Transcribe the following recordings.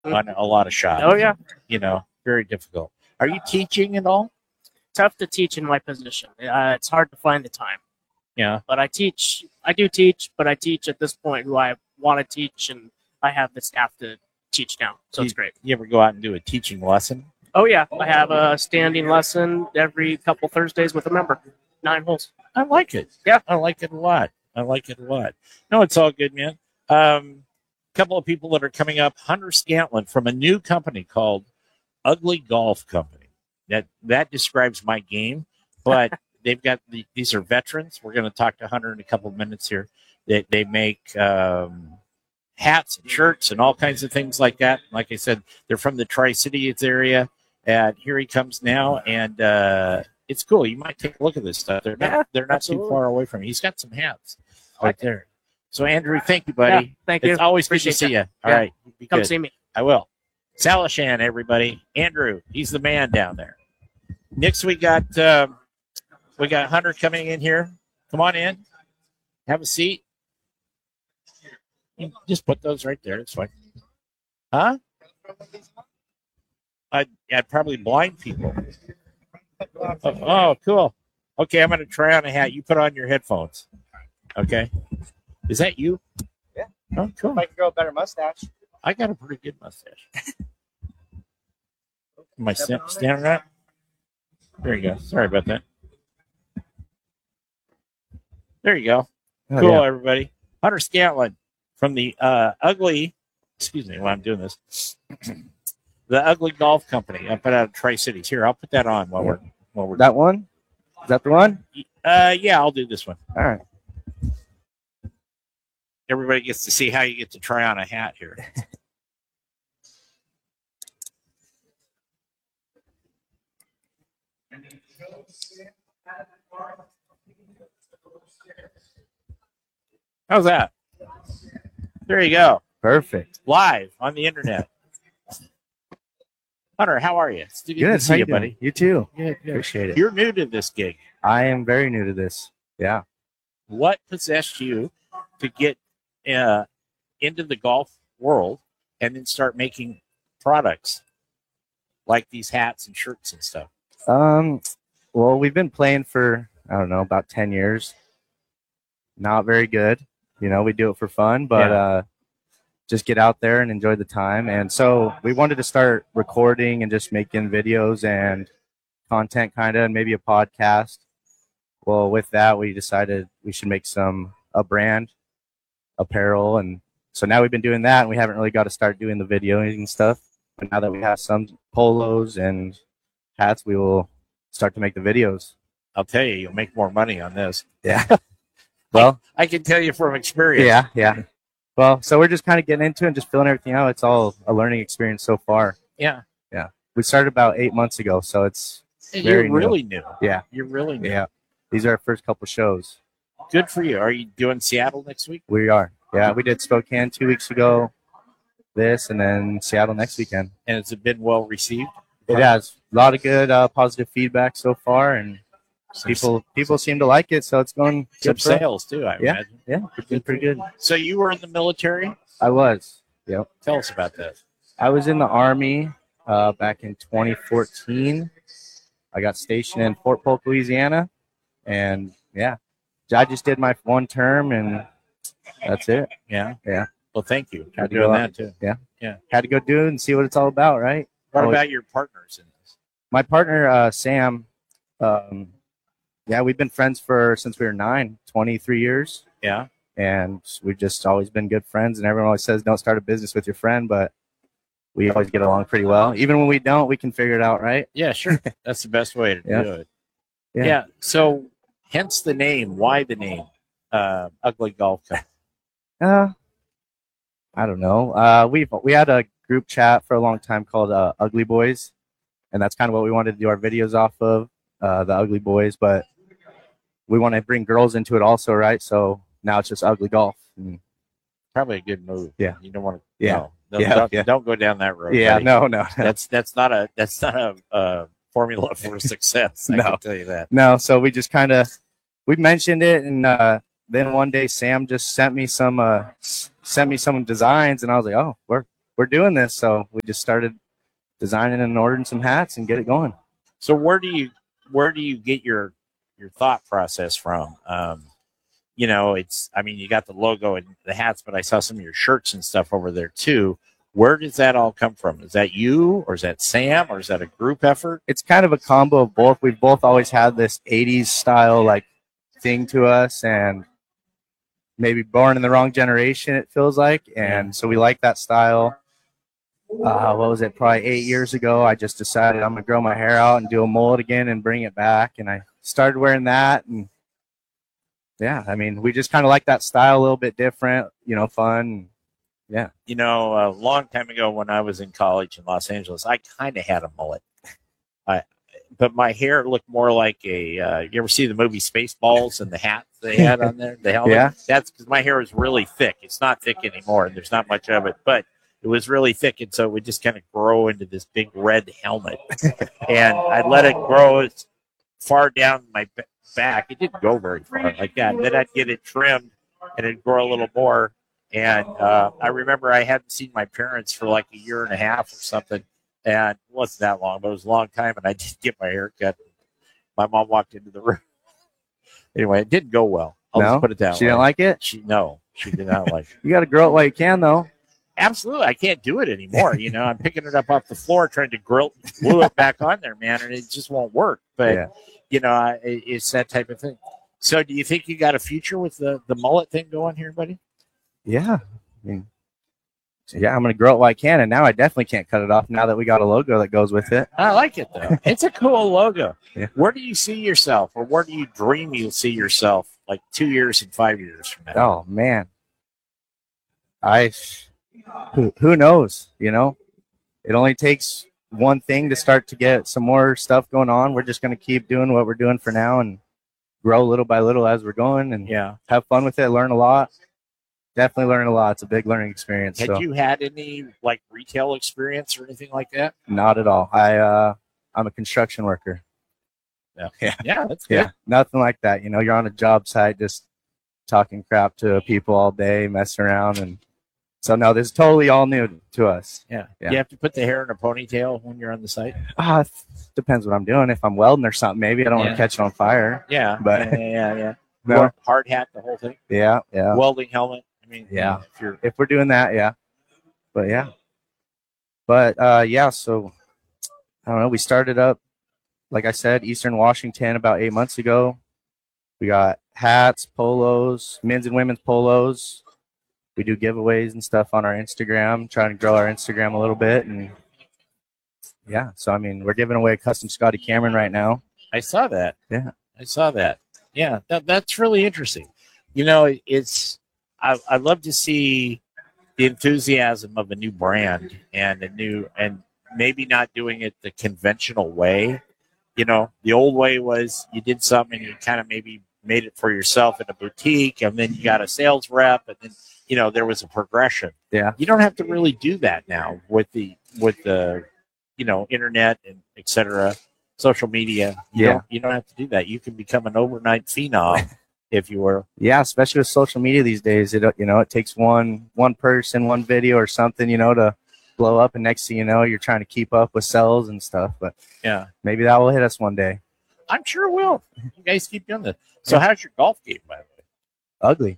on a lot of shots. Oh yeah, You know, very difficult. Are you teaching at all? tough to teach in my position. It's hard to find the time. Yeah. But I teach. I do teach, but I teach at this point who I want to teach, and I have the staff to teach now. So it's great. You ever go out and do a teaching lesson? Oh yeah, I have a standing lesson every couple Thursdays with a member. 9 holes. I like it. Yeah. I like it a lot. I like it a lot. No, it's all good, man. Couple of people that are coming up. Hunter Scantlin from a new company called Ugly Golf Company. That describes my game, but they've got these are veterans. We're going to talk to Hunter in a couple of minutes here. They make hats and shirts and all kinds of things like that. Like I said, they're from the Tri-Cities area, and here he comes now, and it's cool. You might take a look at this stuff. They're not too far away from you. He's got some hats right there. So, Andrew, thank you, buddy. Yeah, thank you. It's always good to see you. All right. Come see me. I will. Salishan, everybody. Andrew, he's the man down there. Next, we got Hunter coming in here. Come on in. Have a seat. You just put those right there. It's fine. Huh? I'd probably blind people. Oh, cool. Okay, I'm going to try on a hat. You put on your headphones. Okay. Is that you? Yeah. Oh, cool. If I could grow a better mustache. I got a pretty good mustache. Am I standing right? There you go. Sorry about that. There you go. Cool, everybody. Hunter Scantlin from the excuse me while I'm doing this, the Ugly Golf Company up out of Tri-Cities. Here, I'll put that on while we're that one? Is that the one? Yeah, I'll do this one. All right. Everybody gets to see how you get to try on a hat here. How's that? There you go. Perfect. Live on the internet. Hunter, how are you? It's good to see you, buddy. You too. Good. Appreciate it. You're new to this gig. I am very new to this. Yeah. What possessed you to get into the golf world and then start making products like these hats and shirts and stuff? Well, we've been playing for, I don't know, about 10 years. Not very good. You know, we do it for fun, but just get out there and enjoy the time. And so we wanted to start recording and just making videos and content kind of, and maybe a podcast. Well, with that, we decided we should make a brand apparel. And so now we've been doing that, and we haven't really got to start doing the videoing and stuff. But now that we have some polos and hats, we will start to make the videos. I'll tell you, you'll make more money on this. Yeah. Well, I can tell you from experience. Yeah. Well, so we're just kind of getting into it and just filling everything out. It's all a learning experience so far. Yeah. We started about 8 months ago, so it's You're really new. Yeah. You're really new. Yeah. These are our first couple shows. Good for you. Are you doing Seattle next week? We are. Yeah, we did Spokane 2 weeks ago, and then Seattle next weekend. And has it been well received? It has. A lot of good positive feedback so far, and people seem to like it, so it's going some good sales too, I imagine. Yeah, pretty good. So you were in the military? I was. Yep. Tell us about that. I was in the Army back in 2014. I got stationed in Fort Polk, Louisiana, and I just did my one term, and that's it. Yeah. Well, thank you for Had to doing go that too. Yeah. Had to go do it and see what it's all about, right? What about your partners in this? My partner, Sam, we've been friends since we were 23 years. Yeah. And we've just always been good friends. And everyone always says, don't start a business with your friend, but we always get along pretty well. Even when we don't, we can figure it out, right? Yeah, sure. That's the best way to do it. Yeah. So hence the name. Why the name? Ugly Golf Company. I don't know. We had a group chat for a long time called Ugly Boys, and that's kind of what we wanted to do our videos off of, the Ugly Boys. But we want to bring girls into it also, right? So now it's just Ugly Golf. And probably a good move. Yeah. You don't want to. Yeah. Don't go down that road. Yeah. Buddy. No. That's not a formula for success. I can tell you that. No. So we just we mentioned it, and then one day Sam just sent me some designs, and I was like, oh, we're doing this, so we just started designing and ordering some hats and get it going. So where do you get your thought process from? You know, you got the logo and the hats, but I saw some of your shirts and stuff over there too. Where does that all come from? Is that you, or is that Sam, or is that a group effort? It's kind of a combo of both. We've both always had this 80s style like thing to us, and maybe born in the wrong generation, it feels like. And so we like that style. What was it? Probably 8 years ago, I just decided I'm going to grow my hair out and do a mullet again and bring it back. And I started wearing that. And yeah, I mean, we just kind of like that style, a little bit different, you know, fun. Yeah. You know, a long time ago when I was in college in Los Angeles, I kind of had a mullet. But my hair looked more like you ever see the movie Spaceballs and the hat they had on there? The helmet? Yeah. That's because my hair is really thick. It's not thick anymore, and there's not much of it, but it was really thick, and so it would just kind of grow into this big red helmet. And I let it grow as far down my back. It didn't go very far like that. And then I'd get it trimmed, and it'd grow a little more. And I remember I hadn't seen my parents for like a year and a half or something. And it wasn't that long, but it was a long time. And I did get my hair cut. My mom walked into the room. Anyway, it didn't go well. I'll just put it that way. She didn't like it? She did not like it. You got to grow it while you can, though. Absolutely. I can't do it anymore. You know, I'm picking it up off the floor, trying to glue it back on there, man. And it just won't work. But, you know, it's that type of thing. So do you think you got a future with the mullet thing going here, buddy? Yeah. I mean, yeah, I'm going to grow it while I can. And now I definitely can't cut it off now that we got a logo that goes with it. I like it, though. It's a cool logo. Yeah. Where do you see yourself, or where do you dream you'll see yourself like 2 years and 5 years from now? Oh, man. Who knows, you know? It only takes one thing to start to get some more stuff going on. We're just going to keep doing what we're doing for now and grow little by little as we're going and have fun with it, learn a lot. Definitely learn a lot. It's a big learning experience. Had you had any like retail experience or anything like that? Not at all. I'm a construction worker. Yeah, that's good. Yeah, nothing like that. You know, you're on a job site just talking crap to people all day, messing around, and so no, this is totally all new to us. Yeah. You have to put the hair in a ponytail when you're on the site? Depends what I'm doing. If I'm welding or something, maybe I don't want to catch it on fire. Yeah, but yeah. No. Hard hat, the whole thing. Yeah. Welding helmet. I mean, yeah. If we're doing that, yeah. But yeah. So I don't know. We started up, like I said, Eastern Washington about 8 months ago. We got hats, polos, men's and women's polos. We do giveaways and stuff on our Instagram, trying to grow our Instagram a little bit. And yeah, so I mean, we're giving away a custom Scotty Cameron right now. I saw that. Yeah. I saw that. Yeah, that's really interesting. You know, I love to see the enthusiasm of a new brand and maybe not doing it the conventional way. You know, the old way was you did something and you kind of maybe made it for yourself in a boutique, and then you got a sales rep, and then, you know, there was a progression. Yeah. You don't have to really do that now with the you know, internet and et cetera, social media. You don't have to do that. You can become an overnight phenom if you were. Yeah, especially with social media these days. It takes one person, one video or something, you know, to blow up, and next thing you know, you're trying to keep up with sales and stuff. But yeah, maybe that will hit us one day. I'm sure it will. You guys keep doing this. So how's your golf game, by the way? Ugly.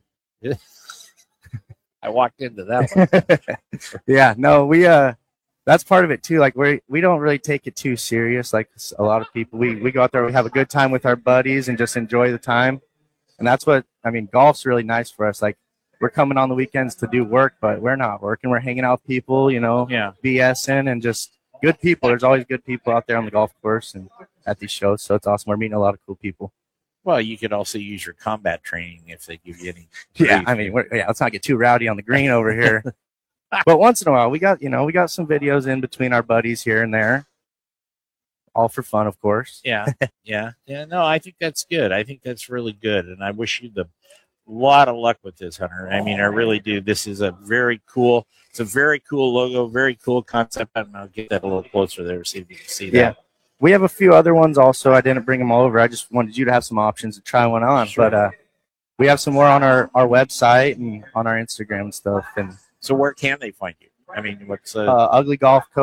I walked into that one. Yeah, no, we that's part of it too. Like we don't really take it too serious. Like a lot of people, we go out there, we have a good time with our buddies and just enjoy the time. And that's what, I mean, golf's really nice for us. Like we're coming on the weekends to do work, but we're not working. We're hanging out with people, you know, BSing and just good people. There's always good people out there on the golf course and at these shows. So it's awesome. We're meeting a lot of cool people. Well, you could also use your combat training if they give you any. Yeah, I mean, let's not get too rowdy on the green over here. But once in a while, we got some videos in between our buddies here and there, all for fun, of course. Yeah. No, I think that's good. I think that's really good, and I wish you a lot of luck with this, Hunter. I mean, I really do. This is a very cool. It's a very cool logo, very cool concept. I'll get that a little closer there, see if you can see that. Yeah. We have a few other ones also. I didn't bring them all over. I just wanted you to have some options to try one on. Sure. But we have some more on our website and on our Instagram and stuff. And so where can they find you? I mean, what's Ugly Golf